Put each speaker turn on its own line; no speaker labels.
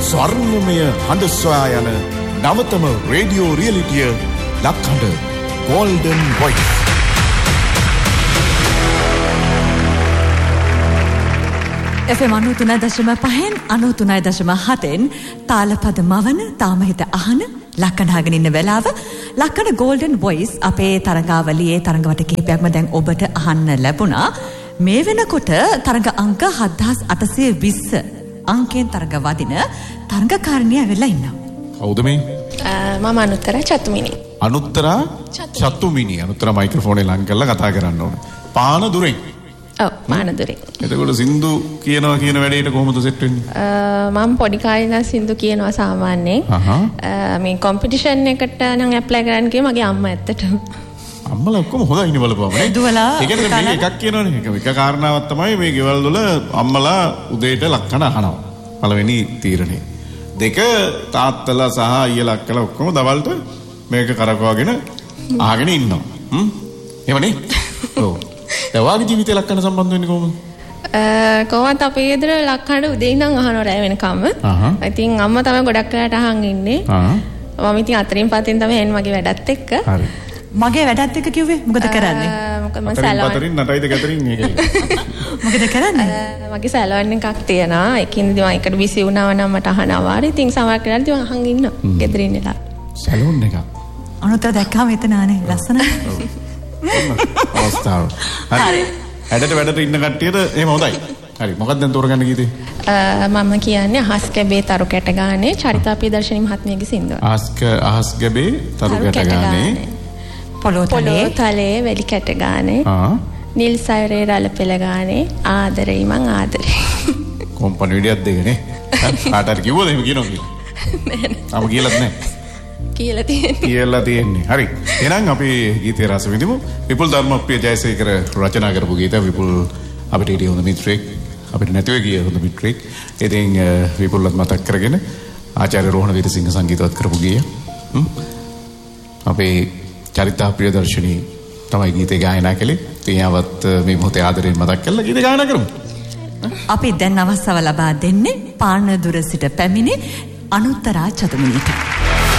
ස්වර්ණමය හඬ සොයා යන නවතම රේඩියෝ රියලිටිය ලක්හඬ Golden Voice.
FM 93.5 93.7 තාලපද මවන තාම හිත අහන ලක්කඩාගෙන ඉන්න වෙලාව ලක්කඩ Golden Voice අපේ තරඟාවලියේ තරඟවට කිහිපයක්ම දැන් ඔබට අහන්න ලැබුණා. මේ වෙනකොට තරඟ අංක 7820 අංකයෙන් තරඟ වදින තරඟකාරිනිය ඇවිල්ලා ඉන්නවා.
කවුද මේ?
මම අනුත්තරා චතුමිනි.
අනුත්තරා චතුමිනි. අනුත්තරා මයික්‍රොෆෝනේ ලං කරලා කතා කරන්න ඕනේ. පාන දුරෙන්.
ඔව් මානදුරේ.
එතකොට සින්දු කියනවා කියන වැඩේට කොහොමද සෙට් වෙන්නේ?
මම පොඩි කාලේ ඉඳන් සින්දු කියනවා සාමාන්‍යයෙන්. මේ කොම්පිටිෂන් එකට නම් ඇප්ලයි කරන්න ගියේ මගේ අම්මා ඇත්තටම. අම්මලා
ඔක්කොම හොඳයිනේ බලපුවම නේ.
දුවලා.
ඒ කියන්නේ මේ එකක් කියනවනේ. එක කාරණාවක් තමයි මේ ගෙවල් වල අම්මලා උදේට ලක්කන අහනවා. පළවෙනි තීරණය. දෙක තාත්තලා සහ අයියලා අක්කලා ඔක්කොම දවල්ට මේක කරකවගෙන අහගෙන ඉන්නවා. එහෙමනේ? ඔව්. දැන් ජීවිතේ ලක්කන සම්බන්ධ වෙන්නේ කොහොමද?
කොහොමද අපේ ගෙදර ලක්කන උදේ ඉඳන් අහනවා රැ වෙනකම්ම. ඉතින් අම්මා තමයි ගොඩක් වෙලාට අහන් ඉන්නේ. මම ඉතින් අතරින් පතින් තමයි එන්නේ මගේ වැඩත් එක්ක.
හරි.
මගේ වැඩත් එක්ක කිව්වේ මොකද කරන්නේ?
මොකද මම සැලොන්
අතරින් නටයිද ගැතරින් මේකයි.
මොකද කරන්නේ?
මගේ සැලොන් එකක් තියෙනවා. ඒකින්ද මම එකට බිසි වුණාම නම් මට අහන අවාරි. ඉතින් සමහර වෙලාවට මම අහන් ඉන්නවා. ගෙදර ඉන්නලා.
සැලොන් එකක්.
අනුතර දැක්කම එතන ආනේ ලස්සනයි.
අවස්ථාව. හරි. වැඩට ඉන්න කට්ටියට එහෙම හොඳයි. හරි. මොකක්ද දැන් තෝරගන්න කීතේ?
මම කියන්නේ අහස් ගැබේ තරු කැට ගානේ චරිතාපී දර්ශනී මහත්මියගේ සින්දුව.
අහස් ගැබේ තරු කැට ගානේ
පොළොව තලයේ වැලි කැට ගානේ නිල් සයරේ රළ පෙළ ගානේ ආදරේ මං ආදරේ.
කොම්පනි විඩියක් දෙකනේ. කාට හරි කිව්වද එහෙම කියනවා කියලා?
නෑ.
තාම කියලාත් නෑ. කියලා තියෙන්නේ. හරි. එහෙනම් අපි ගීතේ රස විඳිමු. විපුල් ධර්මප්‍රිය ජයසේකර රචනා කරපු ගීත විපුල් අපිට හිටිය හොඳ මිත්‍රෙක්. අපිට නැතිව ගිය හොඳ මිත්‍රෙක්. ඉතින් විපුල්වත් මතක් කරගෙන ආචාර්ය රෝහණ වීරසිංහ සංගීතවත් කරපු ගීය. අපේ චරිතා ප්‍රියදර්ශනී තමයි ගීතේ ගායනා කළේ. තියාවත් මේ මොහොතේ ආදරෙන් මතක් කරලා ගීතේ ගායනා කරමු.
අපි දැන් අවස්ථාව ලබා දෙන්නේ පානදුර සිට පැමිණි අනුත්තරා චතුමිනිට.